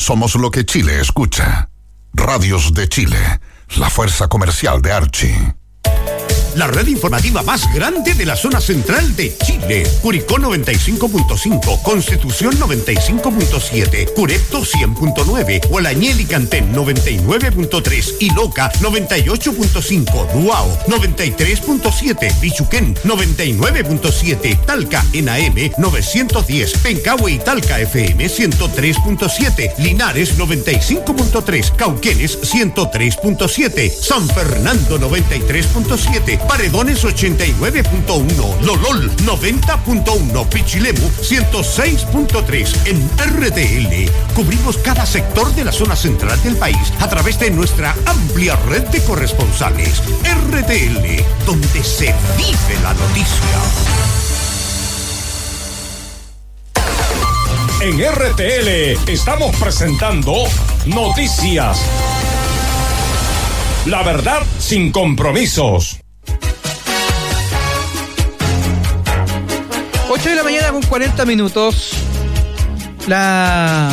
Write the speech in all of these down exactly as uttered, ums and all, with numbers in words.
Somos lo que Chile escucha. Radios de Chile, la fuerza comercial de Archie. La red informativa más grande de la zona central de Chile. Curicó noventa y cinco punto cinco, Constitución noventa y cinco punto siete, Curepto cien punto nueve, Hualañel y Cantén noventa y nueve punto tres y Loca noventa y ocho punto cinco, Duao noventa y tres punto siete, Pichuquén noventa y nueve punto siete, Talca en A M novecientos diez, Pencahue y Talca F M ciento tres punto siete, Linares noventa y cinco punto tres, Cauquenes ciento tres punto siete, San Fernando noventa y tres punto siete, Paredones ochenta y nueve punto uno, Lolol noventa punto uno, Pichilemu ciento seis punto tres. En R T L cubrimos cada sector de la zona central del país a través de nuestra amplia red de corresponsales. R T L, donde se vive la noticia. En R T L estamos presentando Noticias. La verdad sin compromisos. ocho de la mañana con cuarenta minutos. La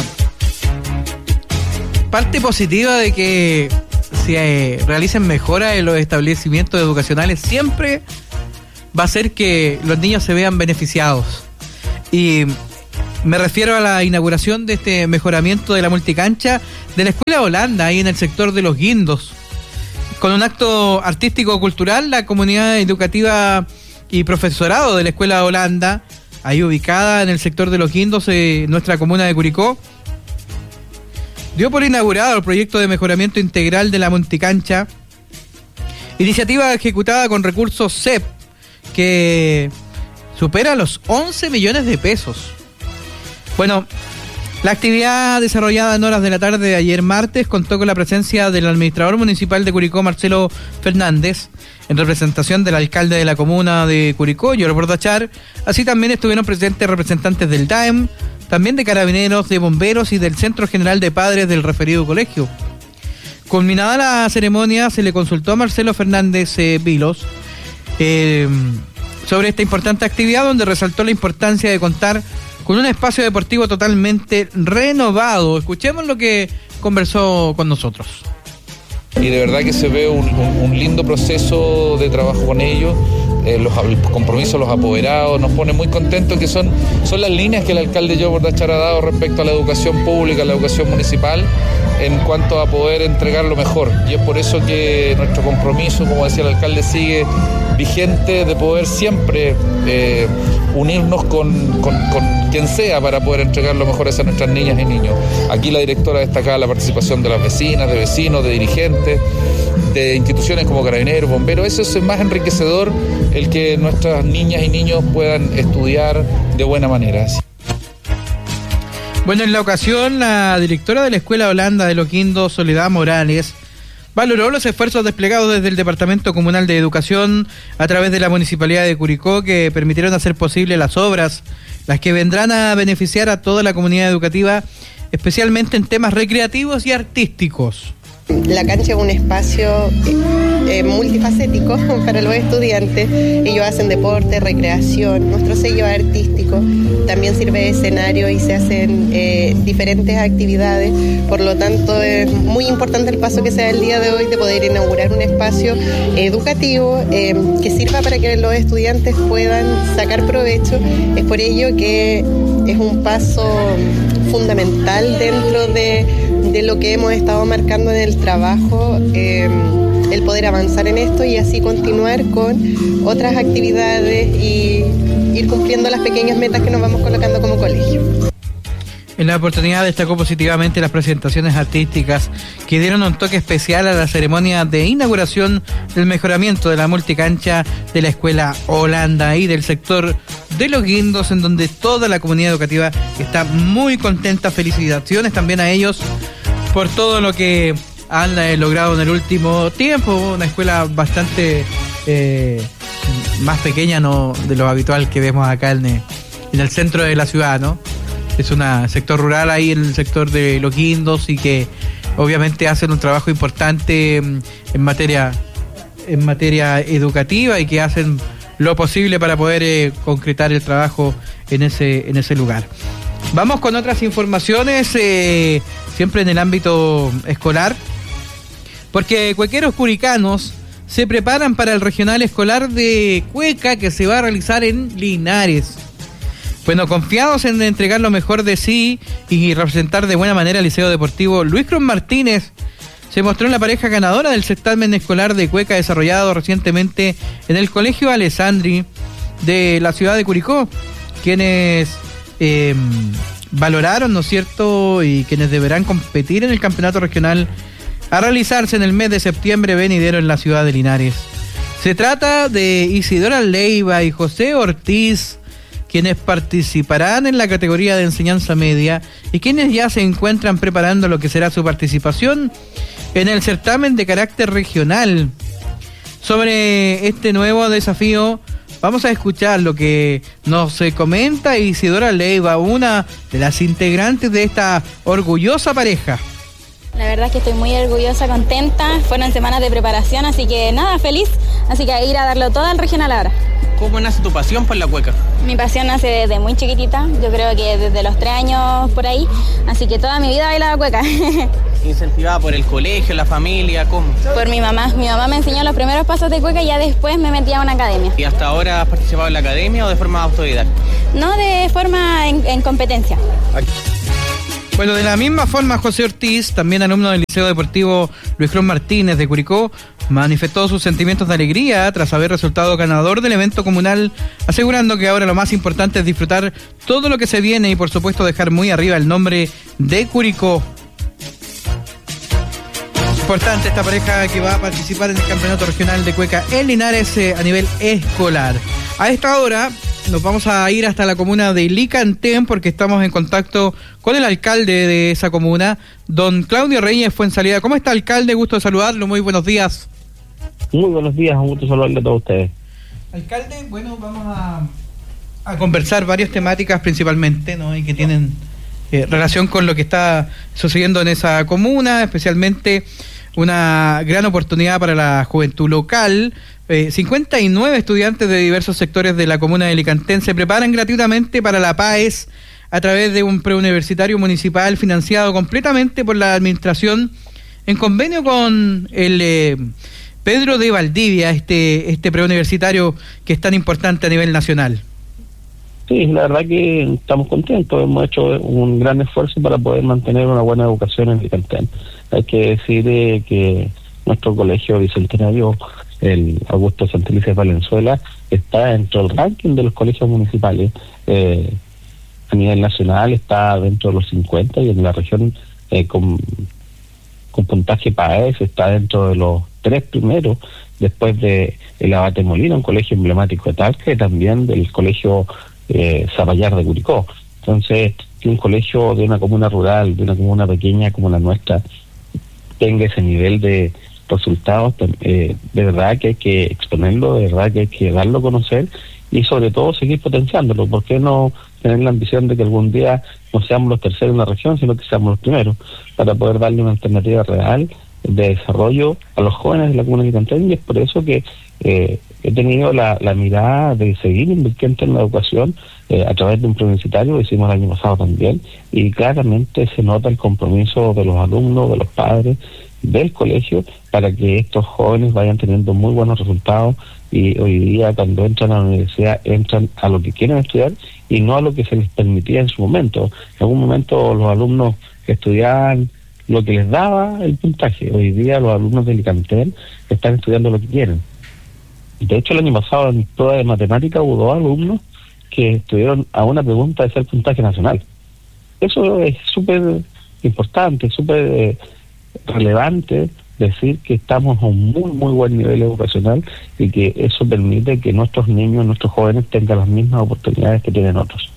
parte positiva de que se realicen mejoras en los establecimientos educacionales siempre va a ser que los niños se vean beneficiados. Y me refiero a la inauguración de este mejoramiento de la multicancha de la Escuela Holanda, ahí en el sector de Los Guindos. Con un acto artístico-cultural, la comunidad educativa y profesorado de la Escuela Holanda, ahí ubicada en el sector de Los Guindos, eh, nuestra comuna de Curicó, dio por inaugurado el proyecto de mejoramiento integral de la multicancha, iniciativa ejecutada con recursos C E P que supera los once millones de pesos. Bueno, la actividad desarrollada en horas de la tarde de ayer martes contó con la presencia del administrador municipal de Curicó, Marcelo Fernández, en representación del alcalde de la comuna de Curicó, Jorge Bordachar. Así también estuvieron presentes representantes del D A E M, también de Carabineros, de Bomberos y del Centro General de Padres del referido colegio. Culminada la ceremonia, se le consultó a Marcelo Fernández eh, Vilos eh, sobre esta importante actividad, donde resaltó la importancia de contar con un espacio deportivo totalmente renovado. Escuchemos lo que conversó con nosotros. Y de verdad que se ve un, un, un lindo proceso de trabajo con ellos, eh, los compromisos, los apoderados, nos pone muy contentos, que son, son las líneas que el alcalde Jorge Bordachar ha dado respecto a la educación pública, a la educación municipal, en cuanto a poder entregar lo mejor. Y es por eso que nuestro compromiso, como decía el alcalde, sigue vigente, de poder siempre eh, unirnos con, con, con quien sea para poder entregar lo mejor a nuestras niñas y niños. Aquí la directora destacaba la participación de las vecinas, de vecinos, de dirigentes, de instituciones como Carabineros, Bomberos. Eso es más enriquecedor, el que nuestras niñas y niños puedan estudiar de buena manera. Bueno, en la ocasión, la directora de la Escuela Holanda de Los Guindos, Soledad Morales, valoró los esfuerzos desplegados desde el Departamento Comunal de Educación a través de la Municipalidad de Curicó, que permitieron hacer posible las obras, las que vendrán a beneficiar a toda la comunidad educativa, especialmente en temas recreativos y artísticos. La cancha es un espacio eh, multifacético para los estudiantes. Ellos hacen deporte, recreación, nuestro sello artístico también sirve de escenario y se hacen eh, diferentes actividades. Por lo tanto, es muy importante el paso que se da el día de hoy de poder inaugurar un espacio educativo eh, que sirva para que los estudiantes puedan sacar provecho. Es por ello que es un paso fundamental dentro de, de lo que hemos estado marcando en el trabajo, eh, el poder avanzar en esto y así continuar con otras actividades y ir cumpliendo las pequeñas metas que nos vamos colocando como colegio. En la oportunidad destacó positivamente las presentaciones artísticas que dieron un toque especial a la ceremonia de inauguración del mejoramiento de la multicancha de la Escuela Holanda y del sector de Los Guindos, en donde toda la comunidad educativa está muy contenta. Felicitaciones también a ellos por todo lo que han eh, logrado en el último tiempo. Una escuela bastante eh, más pequeña, no de lo habitual que vemos acá en, en el centro de la ciudad, ¿no? Es un sector rural ahí en el sector de Los Guindos y que obviamente hacen un trabajo importante en materia en materia educativa y que hacen lo posible para poder eh, concretar el trabajo en ese en ese lugar. Vamos con otras informaciones, eh, siempre en el ámbito escolar, porque cuequeros curicanos se preparan para el regional escolar de Cueca que se va a realizar en Linares. Bueno, confiados en entregar lo mejor de sí y representar de buena manera al Liceo Deportivo, Luis Cruz Martínez se mostró en la pareja ganadora del certamen escolar de Cueca desarrollado recientemente en el Colegio Alessandri de la ciudad de Curicó, quienes eh, valoraron, ¿no es cierto?, y quienes deberán competir en el campeonato regional a realizarse en el mes de septiembre venidero en la ciudad de Linares. Se trata de Isidora Leiva y José Ortiz, quienes participarán en la categoría de enseñanza media y quienes ya se encuentran preparando lo que será su participación en el certamen de carácter regional. Sobre este nuevo desafío, vamos a escuchar lo que nos comenta Isidora Leiva, una de las integrantes de esta orgullosa pareja. La verdad es que estoy muy orgullosa, contenta, fueron semanas de preparación, así que nada, feliz, así que a ir a darlo todo al regional ahora. ¿Cómo nace tu pasión por la cueca? Mi pasión nace desde muy chiquitita, yo creo que desde los tres años por ahí, así que toda mi vida bailaba cueca. ¿Incentivada por el colegio, la familia, cómo? Por mi mamá, mi mamá me enseñó los primeros pasos de cueca y ya después me metí a una academia. ¿Y hasta ahora has participado en la academia o de forma autodidacta? No, de forma en, en competencia. Aquí. Bueno, de la misma forma, José Ortiz, también alumno del Liceo Deportivo Luis Cruz Martínez de Curicó, manifestó sus sentimientos de alegría tras haber resultado ganador del evento comunal, asegurando que ahora lo más importante es disfrutar todo lo que se viene y por supuesto dejar muy arriba el nombre de Curicó. Importante esta pareja que va a participar en el campeonato regional de Cueca en Linares eh, a nivel escolar. A esta hora nos vamos a ir hasta la comuna de Licantén porque estamos en contacto con el alcalde de esa comuna, don Claudio Reyes Fuensalida. ¿Cómo está, alcalde? Gusto de saludarlo, muy buenos días. Muy buenos días, un gusto saludarle a todos ustedes. Alcalde, bueno, vamos a, a conversar varias temáticas principalmente, ¿no? Y que tienen eh, relación con lo que está sucediendo en esa comuna, especialmente una gran oportunidad para la juventud local. Eh, cincuenta y nueve estudiantes de diversos sectores de la comuna de Licantén se preparan gratuitamente para la PAES a través de un preuniversitario municipal financiado completamente por la administración en convenio con el eh, Pedro de Valdivia, este, este preuniversitario que es tan importante a nivel nacional. Sí, la verdad que estamos contentos, hemos hecho un gran esfuerzo para poder mantener una buena educación en Licantén. Hay que decir eh, que nuestro colegio bicentenario, el Augusto Santelices Valenzuela, está dentro del ranking de los colegios municipales. Eh, a nivel nacional está dentro de los cincuenta y en la región eh, con, con puntaje PAES está dentro de los tres primeros, después de el Abate Molina, un colegio emblemático de Talca, y también del colegio eh, Zapallar de Curicó. Entonces, que un colegio de una comuna rural, de una comuna pequeña como la nuestra, tenga ese nivel de resultados, eh, de verdad que hay que exponerlo, de verdad que hay que darlo a conocer y sobre todo seguir potenciándolo. ¿Por qué no tener la ambición de que algún día no seamos los terceros en la región, sino que seamos los primeros, para poder darle una alternativa real de desarrollo a los jóvenes de la comuna de Licantén? Y es por eso que eh, he tenido la, la mirada de seguir invirtiendo en la educación eh, a través de un preuniversitario, lo hicimos el año pasado también, y claramente se nota el compromiso de los alumnos, de los padres, del colegio, para que estos jóvenes vayan teniendo muy buenos resultados y hoy día cuando entran a la universidad entran a lo que quieren estudiar y no a lo que se les permitía en su momento. En algún momento los alumnos estudiaban lo que les daba el puntaje. Hoy día los alumnos de Licantén están estudiando lo que quieren. De hecho, el año pasado en mi prueba de matemática hubo dos alumnos que estuvieron a una pregunta de ser puntaje nacional. Eso es súper importante, súper eh, relevante decir que estamos a un muy muy buen nivel educacional y que eso permite que nuestros niños, nuestros jóvenes tengan las mismas oportunidades que tienen otros.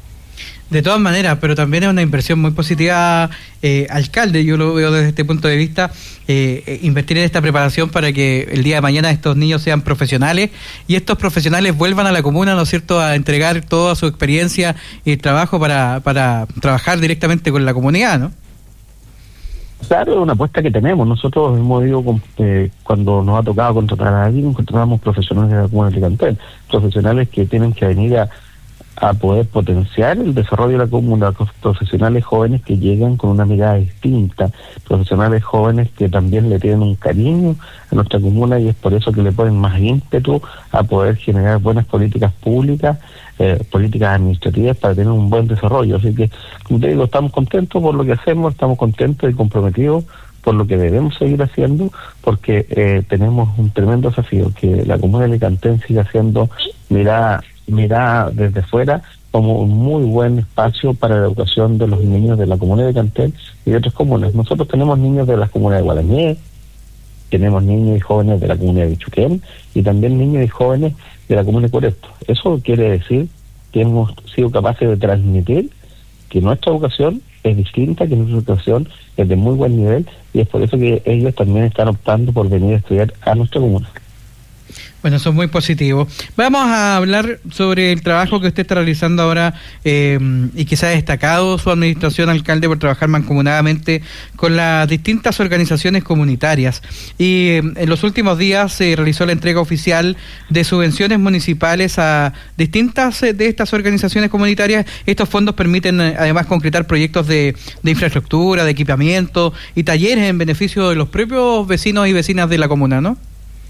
De todas maneras, pero también es una inversión muy positiva, eh, alcalde, yo lo veo desde este punto de vista, eh, invertir en esta preparación para que el día de mañana estos niños sean profesionales y estos profesionales vuelvan a la comuna, ¿no es cierto?, a entregar toda su experiencia y trabajo para, para trabajar directamente con la comunidad, ¿no? Claro, es una apuesta que tenemos. Nosotros hemos ido, con, eh, cuando nos ha tocado contratar a alguien, contratamos profesionales de la comuna de Licantén, profesionales que tienen que venir a, a poder potenciar el desarrollo de la comuna, profesionales jóvenes que llegan con una mirada distinta, profesionales jóvenes que también le tienen un cariño a nuestra comuna y es por eso que le ponen más ímpetu a poder generar buenas políticas públicas, eh, políticas administrativas para tener un buen desarrollo. Así que, como te digo, estamos contentos por lo que hacemos, estamos contentos y comprometidos por lo que debemos seguir haciendo, porque eh, tenemos un tremendo desafío, que la comuna de Licantén siga siendo mirada mirada desde fuera como un muy buen espacio para la educación de los niños de la comuna de Cantel y de otras comunas. Nosotros tenemos niños de las comunas de Gualañé, tenemos niños y jóvenes de la comunidad de Bichuquén y también niños y jóvenes de la comuna de Coreto. Eso quiere decir que hemos sido capaces de transmitir que nuestra educación es distinta, que nuestra educación es de muy buen nivel y es por eso que ellos también están optando por venir a estudiar a nuestra comuna. Bueno, eso es muy positivo. Vamos a hablar sobre el trabajo que usted está realizando ahora eh, y que se ha destacado su administración, alcalde, por trabajar mancomunadamente con las distintas organizaciones comunitarias. Y eh, en los últimos días se realizó la entrega oficial de subvenciones municipales a distintas eh, de estas organizaciones comunitarias. Estos fondos permiten eh, además concretar proyectos de, de infraestructura, de equipamiento y talleres en beneficio de los propios vecinos y vecinas de la comuna, ¿no?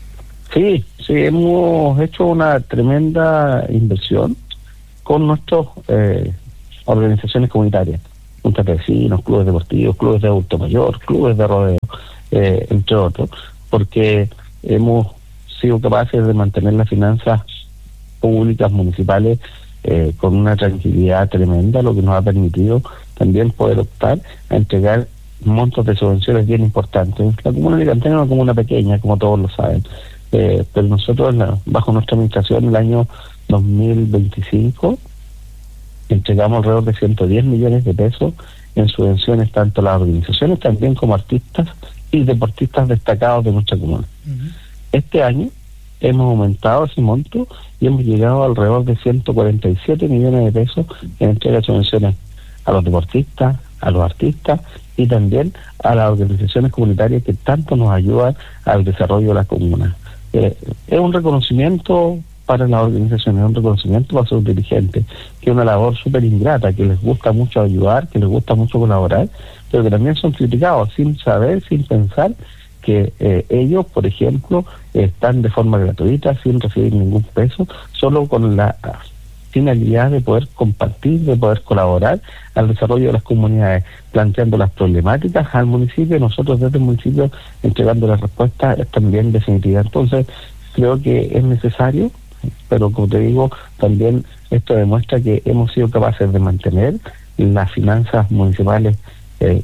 Sí, sí, hemos hecho una tremenda inversión con nuestras eh, organizaciones comunitarias, juntas de vecinos, clubes deportivos, clubes de adulto mayor, clubes de rodeo, eh, entre otros, porque hemos sido capaces de mantener las finanzas públicas municipales eh, con una tranquilidad tremenda, lo que nos ha permitido también poder optar a entregar montos de subvenciones bien importantes. La comuna de Licantén es una comuna pequeña, como todos lo saben. Eh, pero nosotros, la, bajo nuestra administración, el año dos mil veinticinco, entregamos alrededor de ciento diez millones de pesos en subvenciones, tanto a las organizaciones también como artistas y deportistas destacados de nuestra comuna. Uh-huh. Este año hemos aumentado ese monto y hemos llegado a alrededor de ciento cuarenta y siete millones de pesos en entrega de subvenciones a los deportistas, a los artistas y también a las organizaciones comunitarias que tanto nos ayudan al desarrollo de la comuna. Eh, es un reconocimiento para las organizaciones, es un reconocimiento para sus dirigentes, que es una labor súper ingrata, que les gusta mucho ayudar, que les gusta mucho colaborar, pero que también son criticados sin saber, sin pensar que eh, ellos, por ejemplo, están de forma gratuita, sin recibir ningún peso, solo con la finalidad de poder compartir, de poder colaborar al desarrollo de las comunidades, planteando las problemáticas al municipio y nosotros desde el municipio entregando las respuestas también definitivas. Entonces, creo que es necesario, pero como te digo, también esto demuestra que hemos sido capaces de mantener las finanzas municipales eh,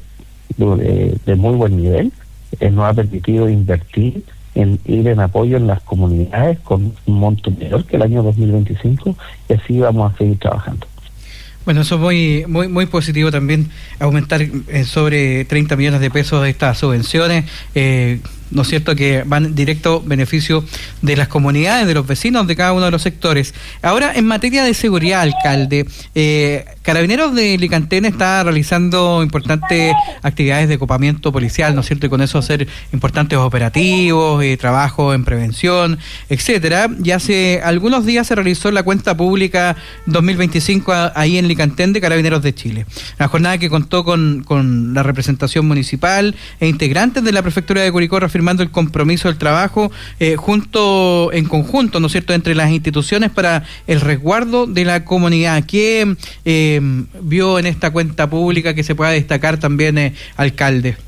de, de muy buen nivel, eh, nos ha permitido invertir en ir en apoyo en las comunidades con un monto mayor que el año dos mil veinticinco y así vamos a seguir trabajando. Bueno, eso es muy muy muy positivo también, aumentar eh, sobre treinta millones de pesos de estas subvenciones, eh, ¿no es cierto?, que van directo beneficio de las comunidades, de los vecinos de cada uno de los sectores. Ahora, en materia de seguridad, alcalde, eh, Carabineros de Licantén está realizando importantes actividades de copamiento policial, ¿no es cierto?, y con eso hacer importantes operativos, eh, trabajo en prevención, etcétera. Y hace algunos días se realizó la cuenta pública dos mil veinticinco ahí en Licantén de Carabineros de Chile. Una jornada que contó con, con la representación municipal e integrantes de la Prefectura de Curicó, firmando el compromiso del trabajo eh, junto, en conjunto, ¿no es cierto?, entre las instituciones para el resguardo de la comunidad. ¿Qué eh, vio en esta cuenta pública que se pueda destacar también, eh, alcalde?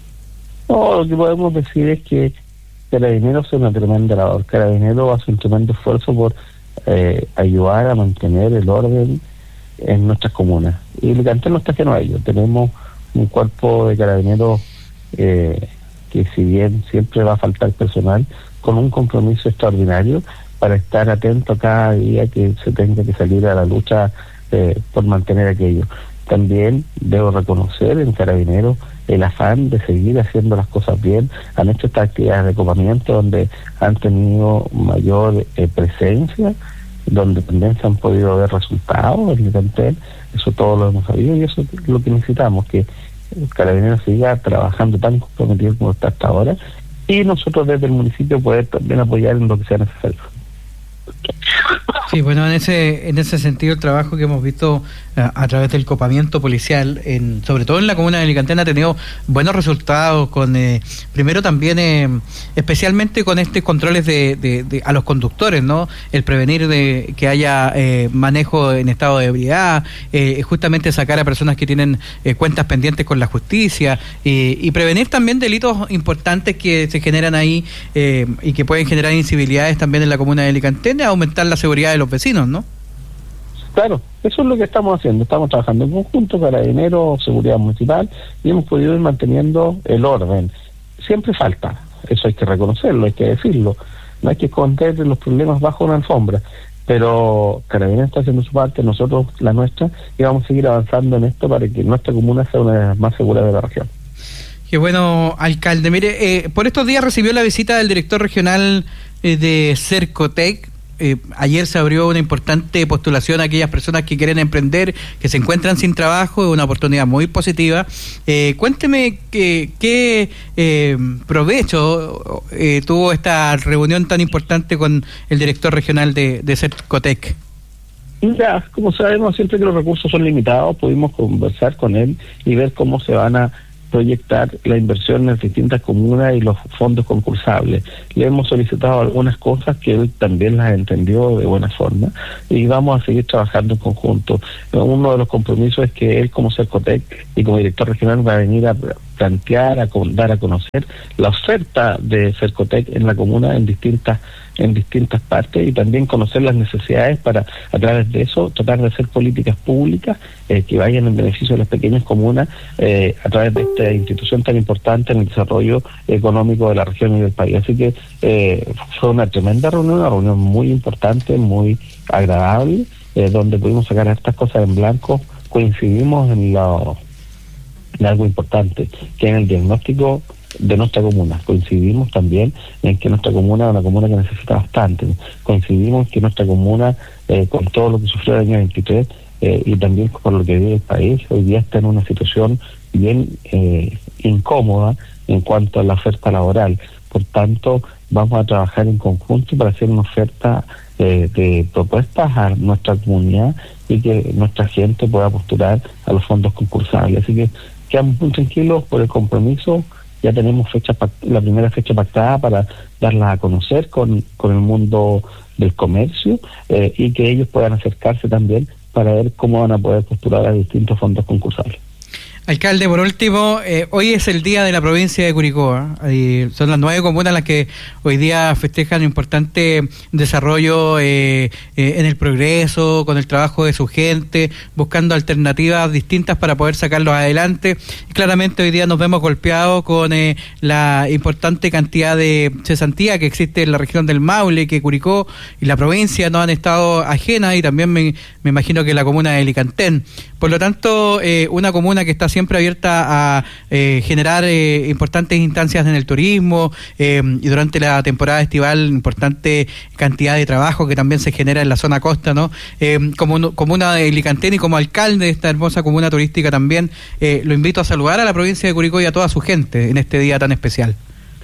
No, lo que podemos decir es que Carabineros es una tremenda labor. Carabineros hace un tremendo esfuerzo por eh, ayudar a mantener el orden en nuestras comunas. Y Licantén no está ajeno a ello. Tenemos un cuerpo de Carabineros eh, que si bien siempre va a faltar personal, con un compromiso extraordinario para estar atento cada día que se tenga que salir a la lucha eh, por mantener aquello. También debo reconocer en Carabineros el afán de seguir haciendo las cosas bien. Han hecho estas actividades de copamiento donde han tenido mayor eh, presencia, donde también se han podido ver resultados en Licantén. Eso todo lo hemos sabido y eso es lo que necesitamos, que Carabineros siga trabajando tan comprometido como está hasta ahora y nosotros desde el municipio poder también apoyar en lo que sea necesario. Sí, bueno, en ese en ese sentido el trabajo que hemos visto a, a través del copamiento policial, en, sobre todo en la comuna de Alicantén, ha tenido buenos resultados con, eh, primero también, eh, especialmente con estos controles de, de, de a los conductores, ¿no? El prevenir de que haya eh, manejo en estado de ebriedad, eh, justamente sacar a personas que tienen eh, cuentas pendientes con la justicia eh, y prevenir también delitos importantes que se generan ahí eh, y que pueden generar incivilidades también en la comuna de Alicantén, aumentar la seguridad de los vecinos, ¿no? Claro, eso es lo que estamos haciendo. Estamos trabajando en conjunto, Carabineros, Seguridad Municipal, y hemos podido ir manteniendo el orden. Siempre falta, eso hay que reconocerlo, hay que decirlo. No hay que esconder los problemas bajo una alfombra, pero Carabineros está haciendo su parte, nosotros la nuestra, y vamos a seguir avanzando en esto para que nuestra comuna sea una de las más seguras de la región. Qué bueno, alcalde. Mire, eh, por estos días recibió la visita del director regional eh, de Cercotec. Eh, ayer se abrió una importante postulación a aquellas personas que quieren emprender, que se encuentran sin trabajo, una oportunidad muy positiva. Eh, cuénteme qué que, eh, provecho eh, tuvo esta reunión tan importante con el director regional de, de Cercotec. Ya, como sabemos, siempre que los recursos son limitados, pudimos conversar con él y ver cómo se van a proyectar la inversión en las distintas comunas y los fondos concursables. Le hemos solicitado algunas cosas que él también las entendió de buena forma y vamos a seguir trabajando en conjunto. Uno de los compromisos es que él, como Cercotec y como director regional, va a venir a plantear, a dar a conocer la oferta de Cercotec en la comuna en distintas en distintas partes y también conocer las necesidades para, a través de eso, tratar de hacer políticas públicas eh, que vayan en beneficio de las pequeñas comunas eh, a través de esta institución tan importante en el desarrollo económico de la región y del país. Así que eh, fue una tremenda reunión, una reunión muy importante, muy agradable, eh, donde pudimos sacar estas cosas en blanco. Coincidimos en, lo, en algo importante, que en el diagnóstico de nuestra comuna. Coincidimos también en que nuestra comuna es una comuna que necesita bastante. Coincidimos que nuestra comuna, eh, con todo lo que sufrió el año veintitrés eh, y también por lo que vive el país, hoy día está en una situación bien eh, incómoda en cuanto a la oferta laboral. Por tanto, vamos a trabajar en conjunto para hacer una oferta eh, de propuestas a nuestra comunidad y que nuestra gente pueda postular a los fondos concursables. Así que quedamos muy tranquilos por el compromiso. Ya tenemos fecha la primera fecha pactada para darla a conocer con, con el mundo del comercio eh, y que ellos puedan acercarse también para ver cómo van a poder postular a distintos fondos concursables. Alcalde, por último, eh, hoy es el día de la provincia de Curicó, ¿eh? Son las nueve comunas las que hoy día festejan un importante desarrollo eh, eh, en el progreso, con el trabajo de su gente, buscando alternativas distintas para poder sacarlos adelante. Y claramente hoy día nos vemos golpeados con eh, la importante cantidad de cesantía que existe en la región del Maule, que Curicó y la provincia no han estado ajenas, y también me, me imagino que la comuna de Alicantén. Por lo tanto, eh, una comuna que está siempre abierta a eh, generar eh, importantes instancias en el turismo eh, y durante la temporada estival importante cantidad de trabajo que también se genera en la zona costa, ¿no? Eh, como comuna de Alicantén y como alcalde de esta hermosa comuna turística también, eh, lo invito a saludar a la provincia de Curicó y a toda su gente en este día tan especial.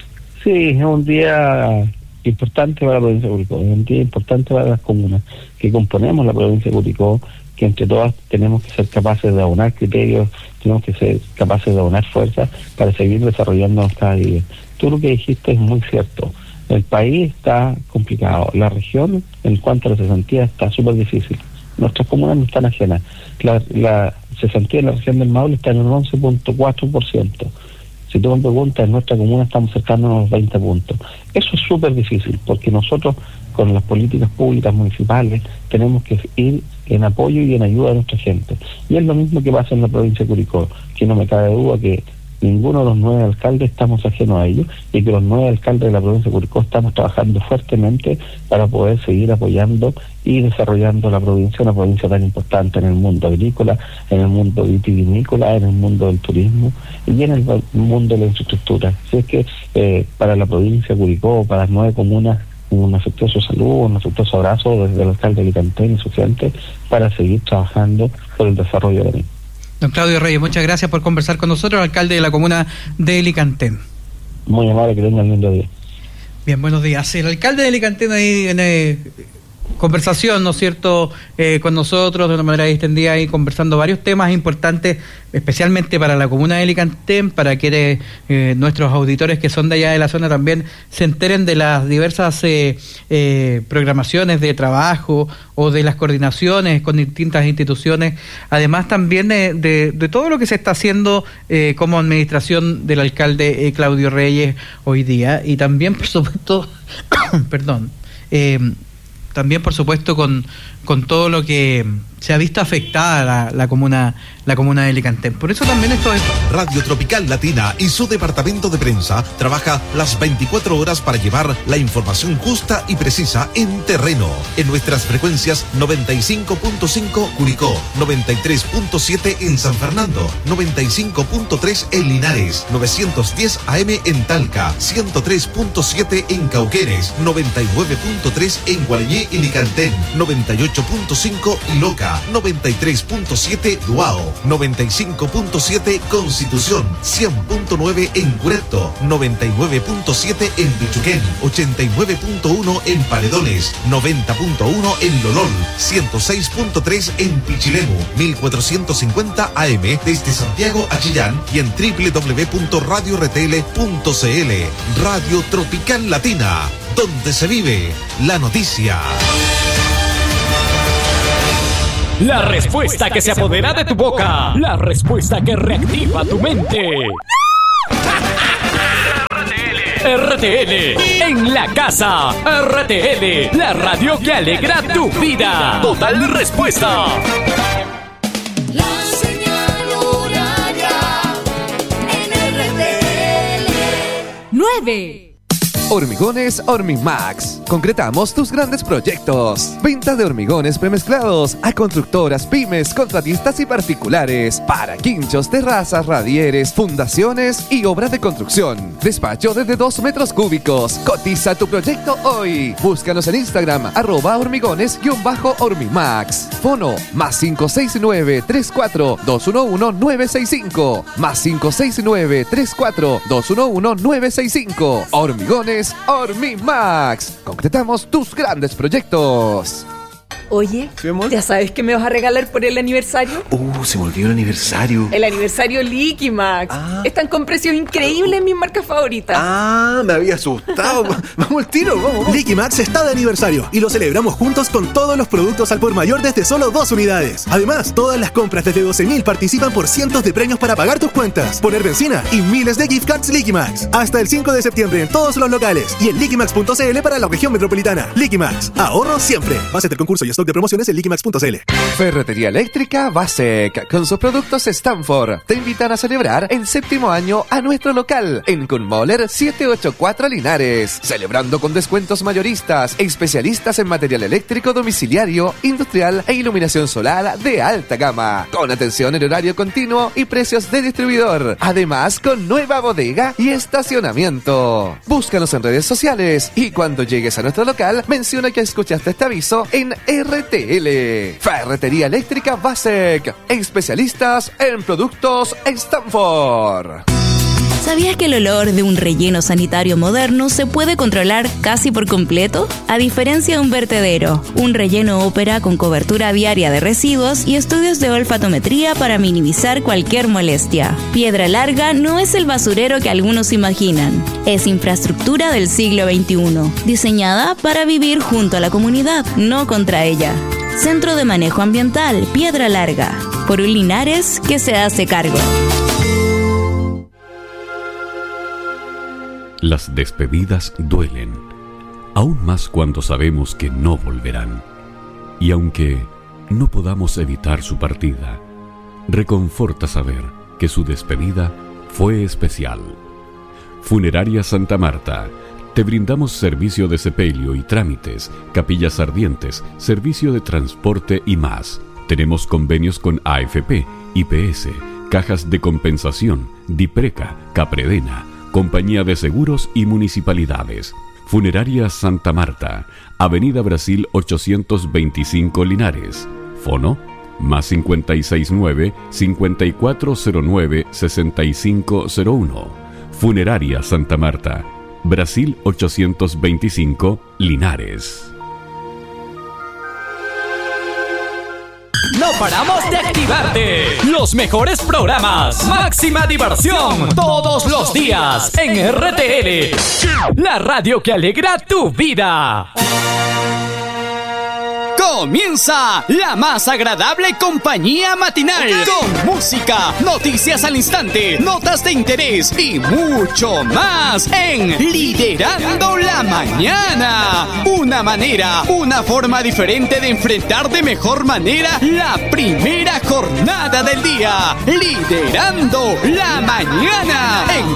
Sí, es un día importante para la provincia de Curicó, es un día importante para las comunas que componemos la provincia de Curicó, que entre todas tenemos que ser capaces de aunar criterios, tenemos que ser capaces de aunar fuerzas para seguir desarrollándonos cada día. Tú lo que dijiste es muy cierto. El país está complicado. La región, en cuanto a la cesantía, está súper difícil. Nuestras comunas no están ajenas. La, la cesantía en la región del Maule está en un once punto cuatro por ciento. Si tú me preguntas, en nuestra comuna estamos cercanos a los veinte puntos. Eso es súper difícil, porque nosotros, con las políticas públicas municipales, tenemos que ir en apoyo y en ayuda de nuestra gente. Y es lo mismo que pasa en la provincia de Curicó, que no me cabe duda que ninguno de los nueve alcaldes estamos ajenos a ello, y que los nueve alcaldes de la provincia de Curicó estamos trabajando fuertemente para poder seguir apoyando y desarrollando la provincia, una provincia tan importante en el mundo agrícola, en el mundo vitivinícola, en el mundo del turismo y en el mundo de la infraestructura. Así es que eh, para la provincia de Curicó, para las nueve comunas, un afectuoso saludo, un afectuoso abrazo desde el alcalde de Alicantén y su gente para seguir trabajando por el desarrollo de la misma. Don Claudio Reyes, muchas gracias por conversar con nosotros, alcalde de la comuna de Alicantén. Muy amable, que tengan un lindo día. Bien, buenos días. El alcalde de Alicantén ahí viene conversación, ¿no es cierto?, eh, con nosotros de una manera distendida y conversando varios temas importantes, especialmente para la comuna de Licantén, para que eh, nuestros auditores que son de allá de la zona también se enteren de las diversas eh, eh, programaciones de trabajo o de las coordinaciones con distintas instituciones, además también de, de, de todo lo que se está haciendo eh, como administración del alcalde eh, Claudio Reyes hoy día, y también, por supuesto, perdón, eh, también por supuesto con, con todo lo que se ha visto afectada la, la comuna la comuna de Licantén. Por eso también esto es... Radio Tropical Latina y su departamento de prensa trabaja las veinticuatro horas para llevar la información justa y precisa en terreno. En nuestras frecuencias noventa y cinco punto cinco Curicó, noventa y tres punto siete en San Fernando, noventa y cinco punto tres en Linares, novecientos diez A M en Talca, ciento tres punto siete en Cauquenes, noventa y nueve punto tres en Gualeñé y Licantén, noventa y ocho punto cinco Iloca, noventa y tres punto siete Duao, noventa y cinco punto siete Constitución, cien punto nueve en Curepto, noventa y nueve punto siete en Pichuquén, ochenta y nueve punto uno en Paredones, noventa punto uno en Lolol, ciento seis punto tres en Pichilemu, mil cuatrocientos cincuenta A M desde Santiago a Chillán y en doble u doble u doble u punto radio r t l punto c l. Radio Tropical Latina, donde se vive la noticia. La respuesta que se apodera de tu boca. La respuesta que reactiva tu mente. R T L en la casa. R T L, la radio que alegra tu vida. Total respuesta. La señal horaria en R T L. nueve. Hormigones Hormimax. Concretamos tus grandes proyectos. Venta de hormigones premezclados a constructoras, pymes, contratistas y particulares. Para quinchos, terrazas, radieres, fundaciones y obras de construcción. Despacho desde dos metros cúbicos. Cotiza tu proyecto hoy. Búscanos en Instagram, arroba hormigones-hormimax. Fono, más cinco seis nueve, tres cuatro, dos uno uno, nueve seis cinco. Más cinco seis nueve, tres cuatro, dos uno uno, nueve seis cinco. Hormigones Hormimax. Concretamos tus grandes proyectos. Oye, ¿ya sabes qué me vas a regalar por el aniversario? Uh, se me olvidó el aniversario. El aniversario Liquimax. Ah. Están con precios increíbles en mis marcas favoritas. Ah, me había asustado. Vamos al tiro, vamos, vamos. Liquimax está de aniversario y lo celebramos juntos con todos los productos al por mayor desde solo dos unidades. Además, todas las compras desde doce mil participan por cientos de premios para pagar tus cuentas, poner benzina y miles de gift cards Liquimax. Hasta el cinco de septiembre en todos los locales y en liquimax punto c l para la región metropolitana. Liquimax, ahorro siempre. Base del concurso y stock de promociones en liquimax punto c l. Ferretería Eléctrica Basec, con sus productos Stanford, te invitan a celebrar el séptimo año a nuestro local en Kunmoller setecientos ochenta y cuatro Linares, celebrando con descuentos mayoristas, especialistas en material eléctrico domiciliario, industrial e iluminación solar de alta gama, con atención en horario continuo y precios de distribuidor, además con nueva bodega y estacionamiento. Búscanos en redes sociales y cuando llegues a nuestro local, menciona que escuchaste este aviso en R T L. Ferretería Eléctrica Basec, especialistas en productos Stanford. ¿Sabías que el olor de un relleno sanitario moderno se puede controlar casi por completo? A diferencia de un vertedero, un relleno opera con cobertura viaria de residuos y estudios de olfatometría para minimizar cualquier molestia. Piedra Larga no es el basurero que algunos imaginan. Es infraestructura del siglo veintiuno, diseñada para vivir junto a la comunidad, no contra ella. Centro de Manejo Ambiental Piedra Larga, por un Linares que se hace cargo. Las despedidas duelen, aún más cuando sabemos que no volverán. Y aunque no podamos evitar su partida, reconforta saber que su despedida fue especial. Funeraria Santa Marta. Te brindamos servicio de sepelio y trámites, capillas ardientes, servicio de transporte y más. Tenemos convenios con A F P, I P S, cajas de compensación, Dipreca, Capredena, Compañía de Seguros y Municipalidades. Funeraria Santa Marta, Avenida Brasil ochocientos veinticinco Linares. Fono, más cincuenta y seis nueve, cincuenta y cuatro cero nueve, sesenta y cinco cero uno. Funeraria Santa Marta, Brasil ochocientos veinticinco Linares. paramos de activarte. Los mejores programas, máxima diversión, todos los días en R T L, la radio que alegra tu vida. Comienza la más agradable compañía matinal, con música, noticias al instante, notas de interés y mucho más en Liderando la Mañana. Una manera, una forma diferente de enfrentar de mejor manera la primera jornada del día. Liderando la Mañana en